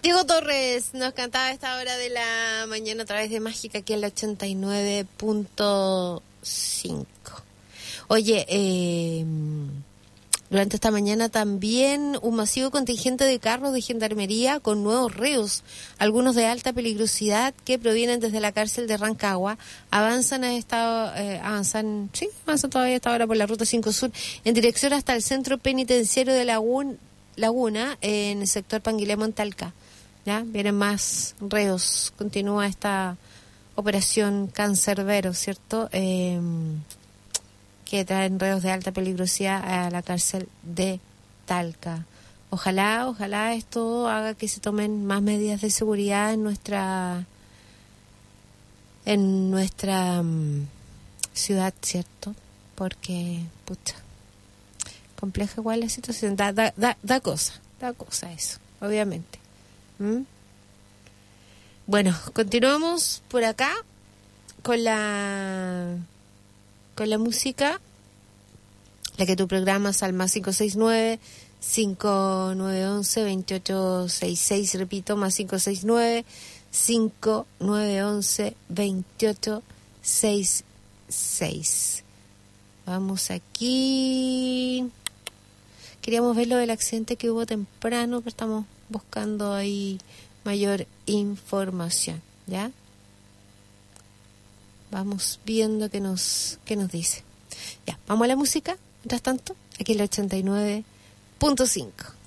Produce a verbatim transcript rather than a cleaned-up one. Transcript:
Diego Torres nos cantaba a esta hora de la mañana a través de Mágica aquí en la ochenta y nueve punto cinco. Oye, eh, durante esta mañana también un masivo contingente de carros de gendarmería con nuevos reos, algunos de alta peligrosidad que provienen desde la cárcel de Rancagua, avanzan a esta, eh, avanzan, sí, avanzan todavía a esta hora por la ruta cinco Sur en dirección hasta el centro penitenciario de Laguna, Laguna en el sector Panguilemo en Talca. Ya vienen más reos, continúa esta operación Cancerbero, ¿cierto? Eh, que traen reos de alta peligrosidad a la cárcel de Talca. Ojalá, ojalá esto haga que se tomen más medidas de seguridad en nuestra en nuestra um, ciudad, ¿cierto? Porque, pucha, compleja igual la situación, da, da, da, da cosa, da cosa eso, obviamente. ¿Mm? Bueno, continuamos por acá con la con la música, la que tú programas al más cinco seis nueve, cinco nueve once, veintiocho sesenta y seis, repito, más cinco seis nueve, cinco nueve once, veintiocho sesenta y seis. Vamos aquí. Queríamos ver lo del accidente que hubo temprano, pero estamos buscando ahí mayor información, ¿ya? Vamos viendo qué nos, qué nos dice. Ya, vamos a la música, mientras tanto, aquí en el ochenta y nueve punto cinco.